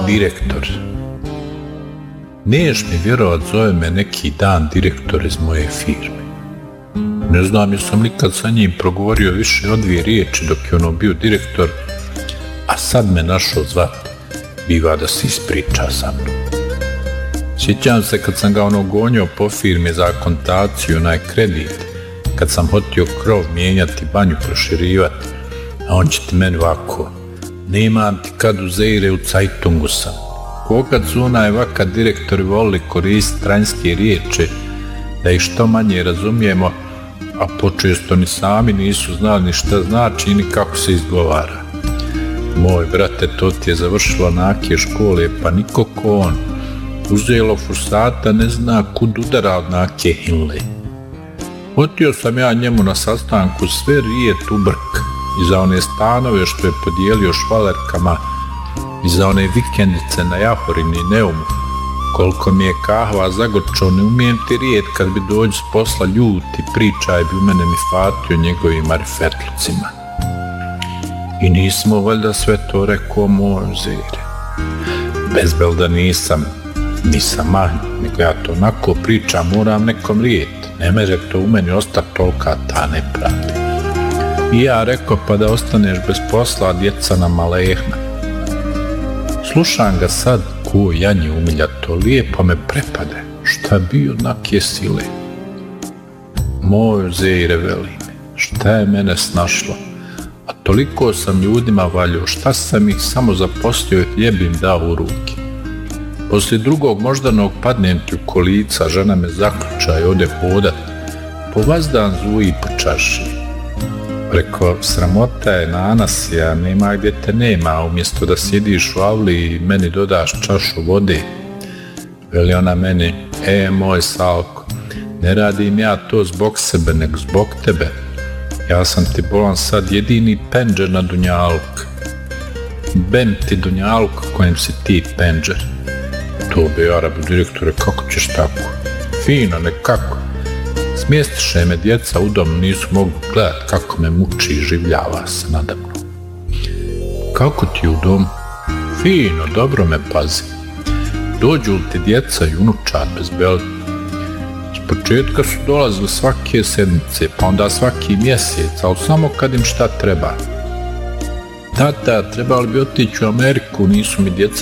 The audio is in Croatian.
Direktor. Niješ mi vjerovat, zove me neki dan direktor iz moje firme. Ne znam jesam nikad sa njim progovorio više od 2 riječi dok je ono bio direktor, a sad me našao zvat, biva da se ispriča sa mnom. Sjećam se kad sam ga gonio po firmi za akontaciju, onaj kredit, kad sam hotio krov mijenjati, banju proširivati, a on će ti meni ovako, nemam ti kad uzeire u cajtungu sam. Kokad su onaj vaka direktori volili koristiti stranjske riječi, da ih što manje razumijemo, a počesto ni sami nisu znali ni šta znači ni kako se izgovara. Moj brate, to ti je završilo onake škole, pa niko ko on. Uzelo fusata, ne zna kud udara od nake hinle. Otio sam ja njemu na sastanku sve rijet u brk, i za one stanove što je podijelio švalerkama, i za one vikendice na Jahorini i Neumu. Koliko mi je kahva zagorčao, ne umijem ti rijet kad bi dođu s posla ljuti, pričaj bi u mene mi fatio njegovim marifetlucima. I nismo valjda sve to rekao moj Zere. Bezbel da nisam manj, nego ja to onako pričam, moram nekom rijet. Ne može to u meni ostati tolika ta nepravda. I ja rekao, pa da ostaneš bez posla, a djeca nam malehna. Slušam ga sad, ko janje umilja, to lijepo me prepade, šta bi onake sile. Moj Zere, veli mi, šta je mene snašlo, a toliko sam ljudima valjao, šta sam ih samo zaposlio i hljeb im dao u ruke. Poslije drugog moždanog padnem ti u kolica, žena me zaključa i ode hodat, po vazdan zvuji po čaši. Rekao, sramota je na Anasija, nema gdje te nema, umjesto da sjediš u avli i meni dodaš čašu vode. Veli ona meni, moj Salko, ne radim ja to zbog sebe, nego zbog tebe. Ja sam ti bolan sad jedini penđer na dunjaluk. Bem ti dunjaluk kojem si ti penđer. To bi Arabu direktore, kako ćeš tako? Fino, nekako. Smjestiše me djeca u dom, nisu mogli gledat kako me muči i življava se nadamno. Kako ti u dom? Fino, dobro me pazi. Dođu li ti djeca i unučad bezbel? S početka su dolazili svake sedmice, pa onda svaki mjesec, ali samo kad im šta treba. Tata, trebali bi otići u Ameriku, nisu mi djeca